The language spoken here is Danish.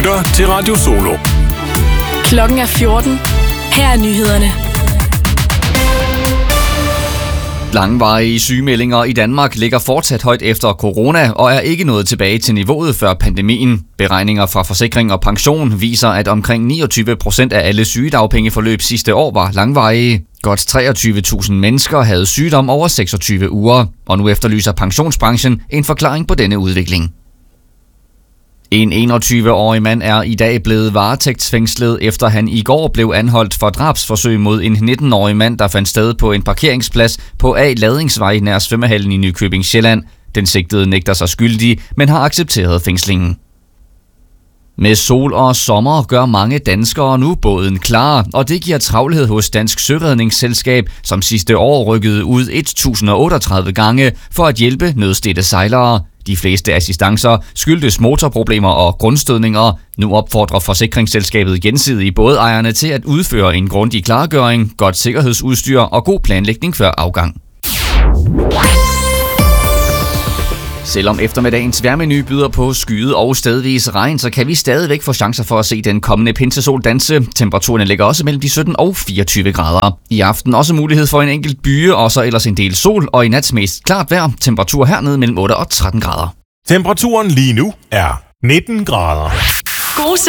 lytter til Radio Solo. Klokken er 14. Her er nyhederne. Langvarige sygemeldinger i Danmark ligger fortsat højt efter corona og er ikke nået tilbage til niveauet før pandemien. Beregninger fra Forsikring og Pension viser, at omkring 29% af alle sygedagpengeforløb sidste år var langvarige. Godt 23.000 mennesker havde sygdom over 26 uger, og nu efterlyser pensionsbranchen en forklaring på denne udvikling. En 21-årig mand er i dag blevet varetægtsfængslet, efter han i går blev anholdt for drabsforsøg mod en 19-årig mand, der fandt sted på en parkeringsplads på A-Ladingsvej nær svømmehallen i Nykøbing Sjælland. Den sigtede nægter sig skyldig, men har accepteret fængslingen. Med sol og sommer gør mange danskere nu båden klar, og det giver travlhed hos Dansk Søredningsselskab, som sidste år rykkede ud 1038 gange for at hjælpe nødstedte sejlere. De fleste assistancer skyldtes motorproblemer og grundstødninger. Nu opfordrer forsikringsselskabet gensidigt bådejerne til at udføre en grundig klargøring, godt sikkerhedsudstyr og god planlægning før afgang. Selvom eftermiddagens vejrmenu byder på skyet og stedvis regn, så kan vi stadigvæk få chancer for at se den kommende pinsesol danse. Temperaturen ligger også mellem de 17 og 24 grader. I aften også mulighed for en enkelt byge, og så ellers en del sol, og i nat mest klart vejr. Temperatur hernede mellem 8 og 13 grader. Temperaturen lige nu er 19 grader. God